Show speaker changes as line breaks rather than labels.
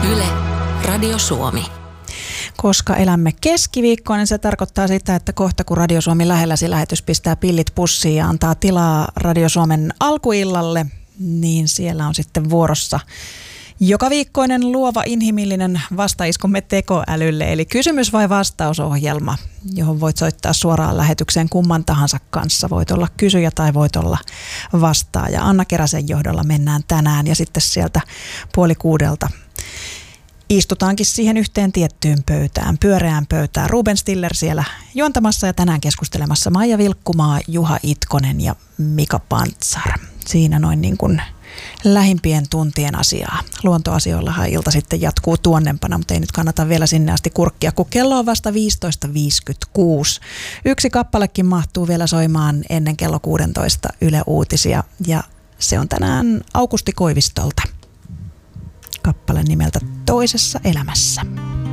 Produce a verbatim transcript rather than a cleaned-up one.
Yle, Radio Suomi.
Koska elämme keskiviikkoon, niin se tarkoittaa sitä, että kohta kun Radio Suomi lähelläsi lähetys pistää pillit pussiin ja antaa tilaa Radio Suomen alkuillalle, niin siellä on sitten vuorossa joka viikkoinen luova inhimillinen vastaiskumme tekoälylle, eli kysymys- vai vastausohjelma, johon voit soittaa suoraan lähetykseen kumman tahansa kanssa. Voit olla kysyjä tai voit olla vastaaja. Anna Keräsen johdolla mennään tänään ja sitten sieltä puoli kuudelta istutaankin siihen yhteen tiettyyn pöytään, pyöreään pöytään. Ruben Stiller siellä juontamassa ja tänään keskustelemassa Maija Vilkkumaa, Juha Itkonen ja Mika Pantsar. Siinä noin niin kuin lähimpien tuntien asiaa. Luontoasioillahan ilta sitten jatkuu tuonnempana, mutta ei nyt kannata vielä sinne asti kurkkia, kun kello on vasta viisitoista viisikymmentäkuusi. Yksi kappalekin mahtuu vielä soimaan ennen kello kuusitoista Yle Uutisia ja se on tänään Aukusti Koivistolta. Kappale nimeltä Toisessa elämässä.